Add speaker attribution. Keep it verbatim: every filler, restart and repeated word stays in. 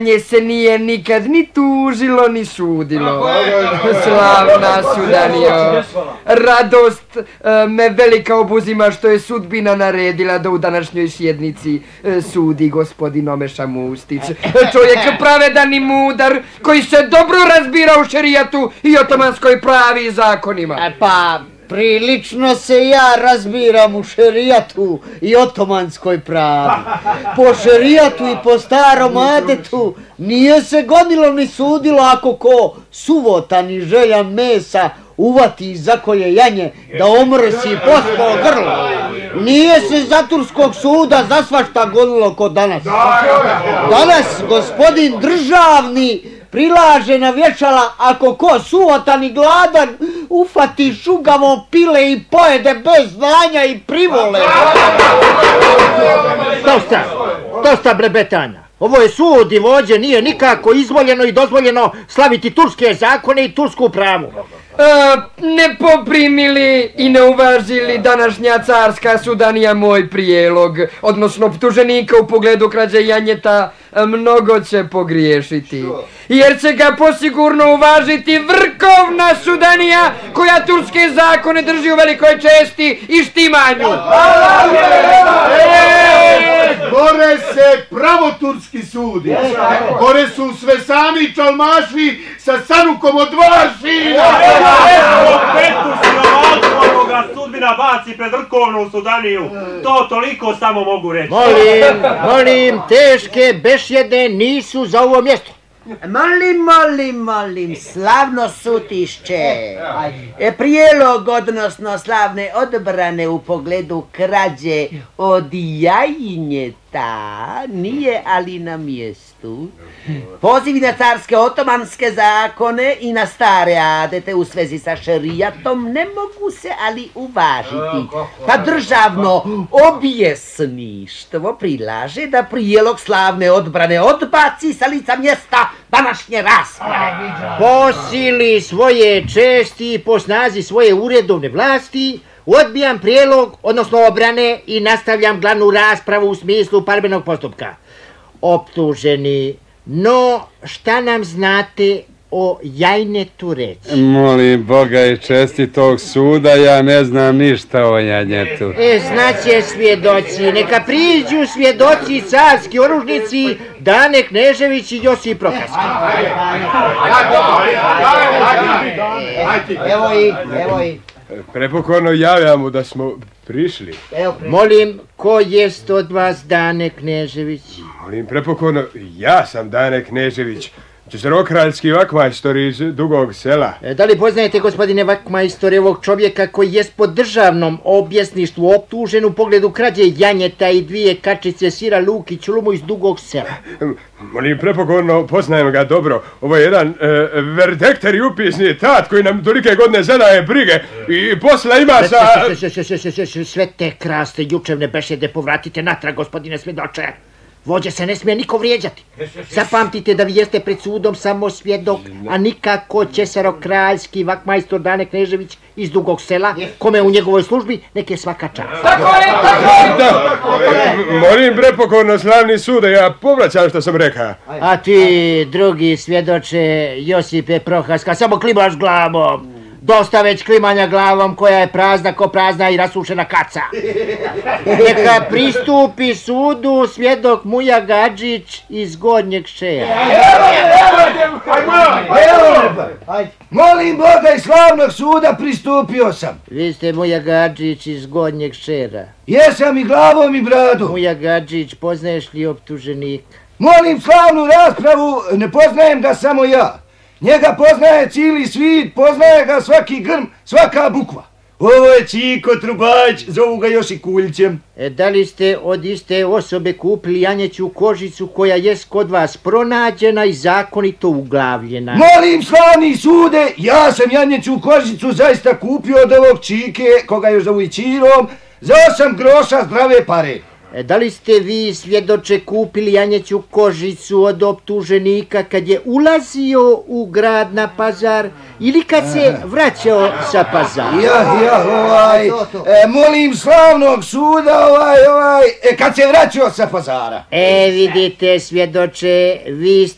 Speaker 1: Nje se nije nikad ni tužilo ni sudilo. Slavna Sudanio. Radost me velika obuzima što je sudbina naredila da u današnjoj sjednici sudi gospodin Omeša Mustić. Čovjek pravedan i mudar koji se dobro razbira u šerijatu i otomanskoj pravi i zakonima.
Speaker 2: Pa... Prilično se ja razbiram u šerijatu i otomanskoj pravi. Po šerijatu i po starom adetu nije se gonilo ni sudilo ako ko suvotan i željan mesa uvati i zakolje janje da omrsi pospol grlo. Nije se za turskog suda za svašta gonilo ko danas. Danas gospodin državni prilaže na vješala ako ko suvotan i gladan ufati šugavo pile i pojede bez znanja i privole.
Speaker 3: Dosta, dosta blebetanja. Ovo je sud i vođe, nije nikako izvoljeno i dozvoljeno slaviti turske zakone i tursku pravu.
Speaker 1: E, ne poprimili i ne uvažili današnja carska Sudanija moj prijelog, odnosno optuženika u pogledu krađe janjeta, mnogo će pogriješiti. Jer će ga posigurno uvažiti vrhovna Sudanija koja turske zakone drži u velikoj česti i štimanju.
Speaker 4: Gore se pravoturski sudi. Gore su sve sami čalmašvi sa sanukom od dva šina.
Speaker 5: Petu siromaštvo ga sudbina baci pred vrhovnu Sudaniju. To toliko samo mogu reći.
Speaker 3: Molim, molim, teške bešjede nisu za ovo mjesto.
Speaker 2: Molim, molim, molim, slavno sutišće. E, prijelog, odnosno slavne odbrane u pogledu krađe od jajnjeta nije ali na mjestu. Pozivi na carske otomanske zakone i na stare adete u svezi sa šerijatom ne mogu se ali uvažiti. Pa državno objesništvo prilaže da prijelog slavne odbrane odbaci sa lica mjesta današnje rasprave.
Speaker 3: Po sili svoje česti i po snazi svoje uredovne vlasti odbijam prijelog, odnosno obrane i nastavljam glavnu raspravu u smislu parbenog postupka. Optuženi, no šta nam znate o jajnetu reći?
Speaker 6: Molim Boga i čestitog suda, ja ne znam ništa o jajnetu.
Speaker 3: E, znaće svjedoci, neka priđu svjedoci carski oružnici Dane Knežević i Josip Prokaski.
Speaker 2: Evo i, evo i.
Speaker 6: Prepokorno javljamo da smo prišli.
Speaker 3: Molim, ko jest od vas Dane Knežević?
Speaker 6: Molim, prepokorno, ja sam Dane Knežević, česterokraljski vakmajstor iz Dugog Sela.
Speaker 3: E, da li poznajete, gospodine vakmajstore, ovog čovjeka koji jest po državnom objesništvu optužen u pogledu krađe janjeta i dvije kačice sira luk i čulumu iz Dugog Sela?
Speaker 6: Molim, prepokorno, poznajem ga dobro. Ovo je jedan e, verdekter i upisni tat koji nam tolike godine zadaje brige i posla ima sa...
Speaker 3: Sve te krasne jučevne bešede povratite natrag, gospodine svjedoče. Vođe se ne smije niko vrijeđati. Zapamtite da vi jeste pred sudom samo svjedok, a nikako česarokraljski vakmajstor Dane Knežević iz Dugog Sela, kome u njegovoj službi neke svaka čast.
Speaker 1: Tako je, tako
Speaker 6: je! Molim prepokorno slavni sude, ja povraćam što sam rekao.
Speaker 3: A ti, drugi svjedoče, Josipe Prohaska, samo klimaš glavom. Dosta već klimanja glavom koja je prazna ko prazna i rasušena kaca. Neka pristupi sudu svjedok Muja Gadžić iz Gornjeg Šera.
Speaker 7: Molim Boga i slavnog suda, pristupio sam.
Speaker 3: Vi ste Muja Gadžić iz Gornjeg Šera.
Speaker 7: Jesam i glavom i bradu.
Speaker 3: Muja Gadžić, poznaješ li optuženika?
Speaker 7: Molim slavnu raspravu, ne poznajem ga samo ja. Njega poznaje cijeli svijet, poznaje ga svaki grm, svaka bukva. Ovo je Čiko Trubać, zovu ga još i Kuljćem.
Speaker 3: E, da li ste od iste osobe kupili janjeću kožicu koja jest kod vas pronađena i zakonito uglavljena?
Speaker 7: Molim slavni sude, ja sam janjeću kožicu zaista kupio od ovog Čike, koga još zovu i Čirom, za osam groša zdrave pare.
Speaker 3: E, da li ste vi, svjedoče, kupili janjeću kožicu od optuženika kad je ulazio u grad na pazar ili kad se vraćao sa pazara?
Speaker 7: Ja, ja, ovaj, e, molim slavnog suda, ovaj, ovaj, e, kad se vraćao sa pazara.
Speaker 3: E, vidite, svjedoče, vi ste